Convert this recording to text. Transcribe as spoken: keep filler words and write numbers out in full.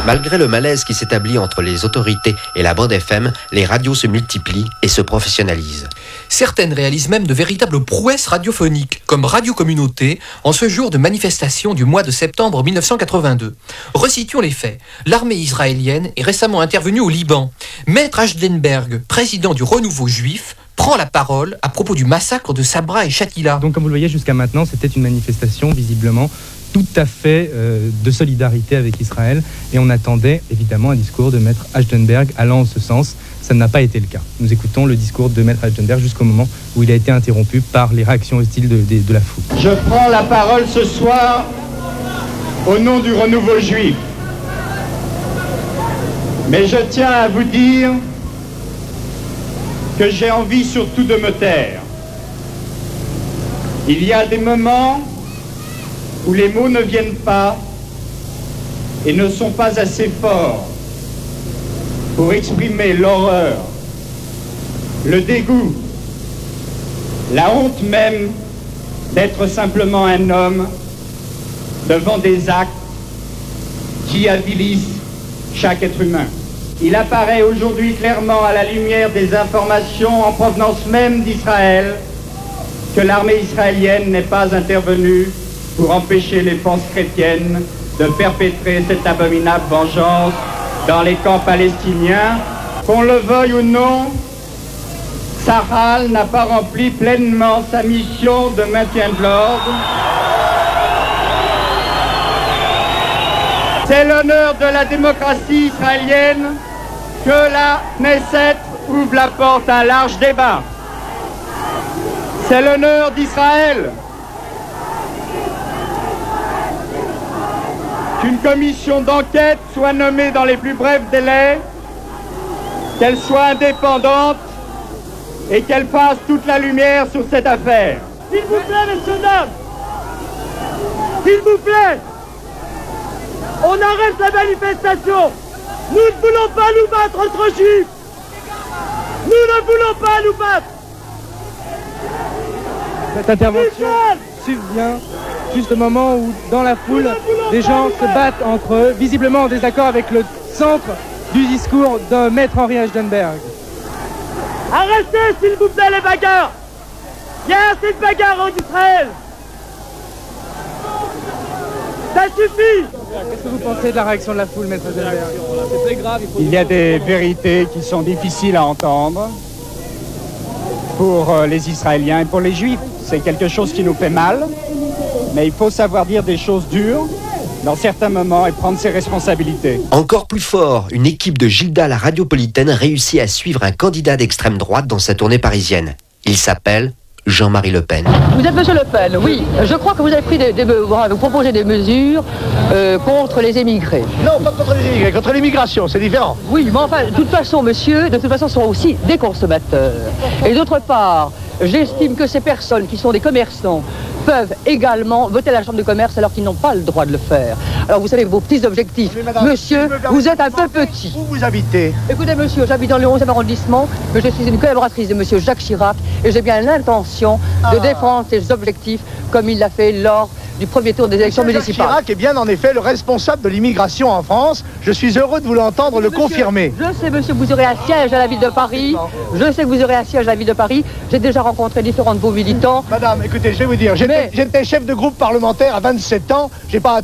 Malgré le malaise qui s'établit entre les autorités et la bande F M, les radios se multiplient et se professionnalisent. Certaines réalisent même de véritables prouesses radiophoniques, comme Radio Communauté, en ce jour de manifestation du mois de septembre mille neuf cent quatre-vingt-deux. Resituons les faits. L'armée israélienne est récemment intervenue au Liban. Maître Ajdenberg, président du Renouveau Juif, prend la parole à propos du massacre de Sabra et Shatila. Donc comme vous le voyez jusqu'à maintenant, c'était une manifestation visiblement tout à fait euh, de solidarité avec Israël et on attendait évidemment un discours de Maître Ajdenberg allant en ce sens. Ça n'a pas été le cas. Nous écoutons le discours de Maître Ajdenberg jusqu'au moment où il a été interrompu par les réactions hostiles de, de, de la foule. Je prends la parole ce soir au nom du Renouveau Juif. Mais je tiens à vous dire que j'ai envie surtout de me taire. Il y a des moments où les mots ne viennent pas et ne sont pas assez forts pour exprimer l'horreur, le dégoût, la honte même d'être simplement un homme devant des actes qui avilisent chaque être humain. Il apparaît aujourd'hui clairement à la lumière des informations en provenance même d'Israël que l'armée israélienne n'est pas intervenue pour empêcher les forces chrétiennes de perpétrer cette abominable vengeance dans les camps palestiniens. Qu'on le veuille ou non, Tsahal n'a pas rempli pleinement sa mission de maintien de l'ordre. C'est l'honneur de la démocratie israélienne que la Knesset ouvre la porte à un large débat. C'est l'honneur d'Israël qu'une commission d'enquête soit nommée dans les plus brefs délais, qu'elle soit indépendante et qu'elle fasse toute la lumière sur cette affaire. S'il vous plaît, messieurs, dames, s'il vous plaît, on arrête la manifestation. Nous ne voulons pas nous battre entre juifs. Nous ne voulons pas nous battre. Cette intervention survient juste au moment où, dans la foule, des gens se battent entre eux, visiblement en désaccord avec le centre du discours de Maître Henri Ajdenberg. Arrêtez, s'il vous plaît, les bagarres. Il y a assez de bagarres en Israël. Ça suffit. Qu'est-ce que vous pensez de la réaction de la foule, Maître Ajdenberg ? C'est très grave. Il, faut... Il y a des vérités qui sont difficiles à entendre pour les Israéliens et pour les Juifs. C'est quelque chose qui nous fait mal, mais il faut savoir dire des choses dures dans certains moments et prendre ses responsabilités. Encore plus fort, une équipe de Gilda la radiopolitaine réussit à suivre un candidat d'extrême droite dans sa tournée parisienne. Il s'appelle Jean-Marie Le Pen. Vous êtes monsieur Le Pen, oui. Je crois que vous avez pris des, des, vous proposez des mesures euh, contre les émigrés. Non, pas contre les émigrés, contre l'immigration, c'est différent. Oui, mais enfin, de toute façon, monsieur, de toute façon, sont aussi des consommateurs. Et d'autre part, j'estime que ces personnes qui sont des commerçants peuvent également voter à la Chambre de commerce alors qu'ils n'ont pas le droit de le faire. Alors vous savez, vos petits objectifs, mais madame, monsieur, si vous êtes un peu petit. Où vous habitez? Écoutez monsieur, j'habite dans le onzième arrondissement, mais je suis une collaboratrice de monsieur Jacques Chirac et j'ai bien l'intention ah. de défendre ces objectifs comme il l'a fait lors du premier tour des élections Monsieur municipales. Jacques Chirac est bien en effet le responsable de l'immigration en France. Je suis heureux de vous l'entendre le monsieur, confirmer. Je sais monsieur, vous aurez un siège à la ville de Paris. Je sais que vous aurez un siège à la ville de Paris. J'ai déjà rencontré différents de vos militants. Madame, écoutez, je vais vous dire, j'étais, Mais... j'étais chef de groupe parlementaire à vingt-sept ans. J'ai pas